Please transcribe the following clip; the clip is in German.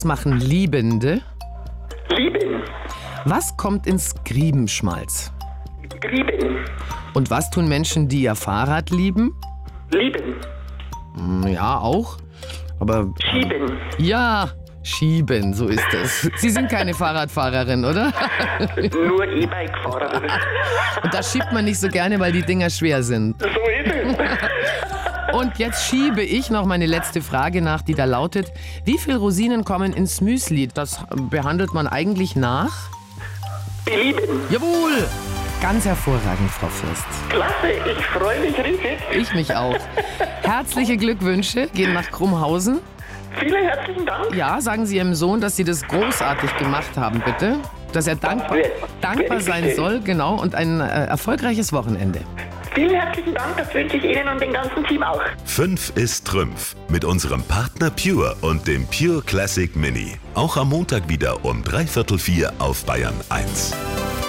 Was machen Liebende? Lieben. Was kommt ins Griebenschmalz? Grieben. Und was tun Menschen, die ihr Fahrrad lieben? Lieben. Ja, auch. Aber Schieben. ja, schieben, so ist es. Sie sind keine Fahrradfahrerin, oder? Nur E-Bike-Fahrer. Und da schiebt man nicht so gerne, weil die Dinger schwer sind. So ist es. Und jetzt schiebe ich noch meine letzte Frage nach, die da lautet: Wie viel Rosinen kommen ins Müsli? Das behandelt man eigentlich nach? Belieben. Jawohl! Ganz hervorragend, Frau Fürst. Klasse, ich freue mich riesig. Ich mich auch. Herzliche Glückwünsche gehen nach Krummhausen. Vielen herzlichen Dank. Ja, sagen Sie Ihrem Sohn, dass Sie das großartig gemacht haben, bitte. Dass er dankbar sein soll, genau, und ein erfolgreiches Wochenende. Vielen herzlichen Dank, das wünsche ich Ihnen und dem ganzen Team auch. 5 ist Trümpf mit unserem Partner Pure und dem Pure Classic Mini. Auch am Montag wieder um 3/4 auf Bayern 1.